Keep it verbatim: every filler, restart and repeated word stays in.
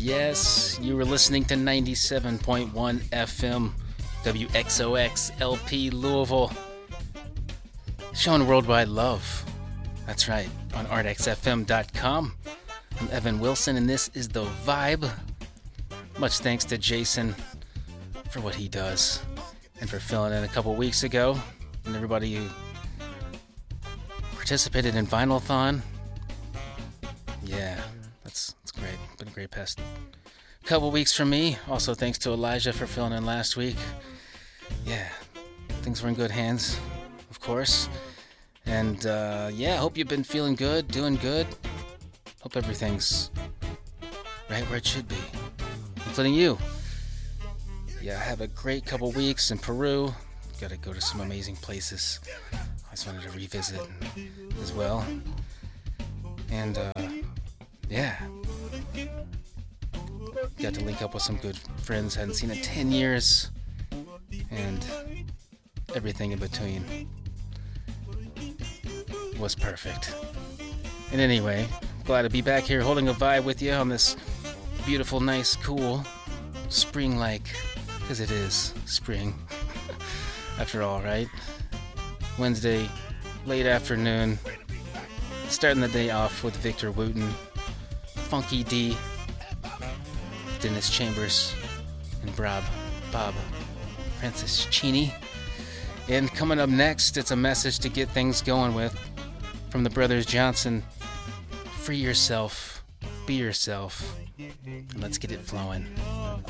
Yes, you were listening to ninety-seven point one F M, W X O X L P Louisville, showing worldwide love. That's right, on art x f m dot com. I'm Evan Wilson, and this is The Vibe. Much thanks to Jason for what he does, and for filling in a couple weeks ago, and everybody who participated in Vinyl-thon. Yeah, that's that's great. Been a great past couple weeks for me. Also, thanks to Elijah for filling in last week. Yeah, things were in good hands, of course. And uh, yeah, hope you've been feeling good, doing good. Hope everything's right where it should be, including you. Yeah, have a great couple weeks in Peru. Got to go to some amazing places. I just wanted to revisit as well. And uh, yeah, got to link up with some good friends. Hadn't seen in ten years, and everything in between was perfect. And anyway, glad to be back here holding a vibe with you on this beautiful, nice, cool, spring-like, because it is spring, after all, right? Wednesday, late afternoon, starting the day off with Victor Wooten, Funky D, Dennis Chambers, and Bob, Bob Franciscini. And coming up next, it's a message to get things going with from the Brothers Johnson. Free yourself, be yourself, and let's get it flowing.